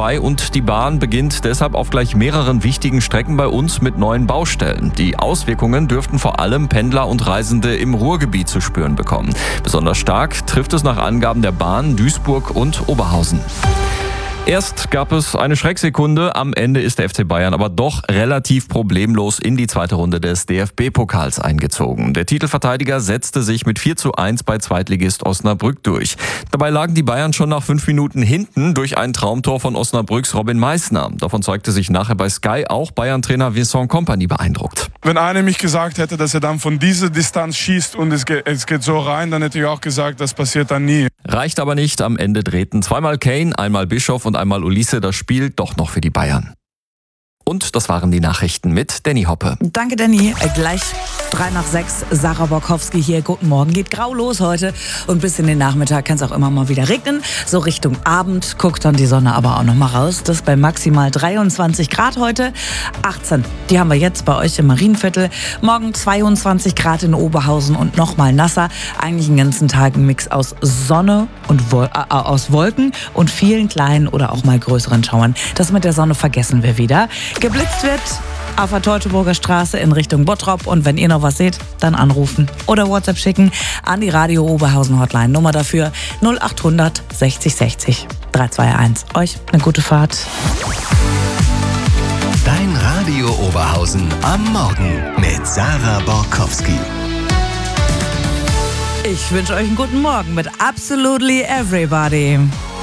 vorbei und die Bahn beginnt deshalb auf gleich mehreren wichtigen Strecken bei uns mit neuen Baustellen. Die Auswirkungen dürften vor allem Pendler und Reisende im Ruhrgebiet zu spüren bekommen. Besonders stark trifft es nach Angaben der Bahn Duisburg und Oberhausen. Erst gab es eine Schrecksekunde, am Ende ist der FC Bayern aber doch relativ problemlos in die zweite Runde des DFB-Pokals eingezogen. Der Titelverteidiger setzte sich mit 4:1 bei Zweitligist Osnabrück durch. Dabei lagen die Bayern schon nach 5 Minuten hinten durch ein Traumtor von Osnabrücks Robin Meissner. Davon zeigte sich nachher bei Sky auch Bayern-Trainer Vincent Kompany beeindruckt. Wenn einer mich gesagt hätte, dass er dann von dieser Distanz schießt und es geht so rein, dann hätte ich auch gesagt, das passiert dann nie. Reicht aber nicht, am Ende drehten zweimal Kane, einmal Bischof und einmal Ulisse das Spiel doch noch für die Bayern. Und das waren die Nachrichten mit Danny Hoppe. Danke, Danny. Gleich 5:03, Sarah Borkowski hier. Guten Morgen. Geht grau los heute und bis in den Nachmittag kann es auch immer mal wieder regnen. So Richtung Abend guckt dann die Sonne aber auch noch mal raus. Das bei maximal 23 Grad heute. 18, die haben wir jetzt bei euch im Marienviertel. Morgen 22 Grad in Oberhausen und noch mal nasser. Eigentlich den ganzen Tag ein Mix aus Sonne und aus Wolken und vielen kleinen oder auch mal größeren Schauern. Das mit der Sonne vergessen wir wieder. Geblitzt wird auf der Teutoburger Straße in Richtung Bottrop. Und wenn ihr noch was seht, dann anrufen oder WhatsApp schicken an die Radio Oberhausen Hotline. Nummer dafür 0800 60 60 321. Euch eine gute Fahrt. Dein Radio Oberhausen am Morgen mit Sarah Borkowski. Ich wünsche euch einen guten Morgen mit Absolutely Everybody.